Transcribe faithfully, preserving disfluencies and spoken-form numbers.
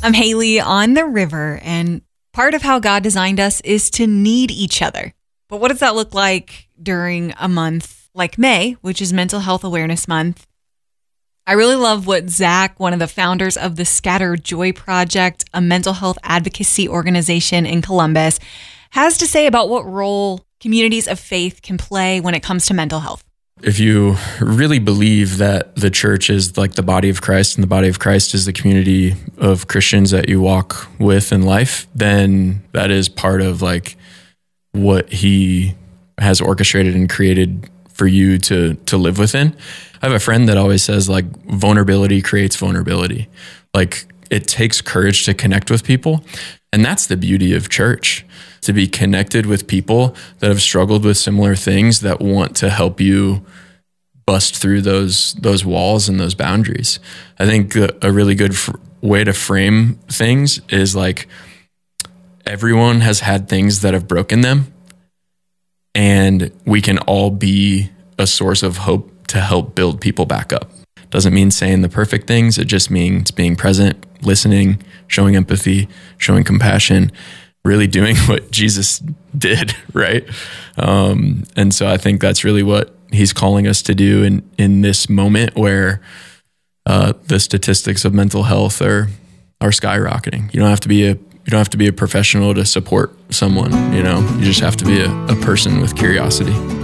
I'm Haley on the river, and part of how God designed us is to need each other. But what does that look like during a month like May, which is Mental Health Awareness Month? I really love what Zach, one of the founders of the Scatter Joy Project, a mental health advocacy organization in Columbus, has to say about what role communities of faith can play when it comes to mental health. If you really believe that the church is like the body of Christ and the body of Christ is the community of Christians that you walk with in life, then that is part of like what he has orchestrated and created for you to to live within. I have a friend that always says like vulnerability creates vulnerability. Like it takes courage to connect with people. And that's the beauty of church, to be connected with people that have struggled with similar things that want to help you bust through those those walls and those boundaries. I think a, a really good f- way to frame things is like everyone has had things that have broken them, and we can all be a source of hope to help build people back up. Doesn't mean saying the perfect things. It just means being present, listening, showing empathy, showing compassion, really doing what Jesus did, right? Um, and so I think that's really what he's calling us to do in, in this moment where uh, the statistics of mental health are are skyrocketing. You don't have to be a you don't have to be a professional to support someone. You know, you just have to be a, a person with curiosity.